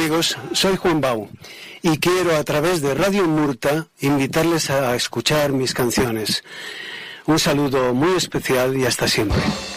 amigos, soy Juan Bau y quiero a través de Radio Murta invitarles a escuchar mis canciones. Un saludo muy especial y hasta siempre.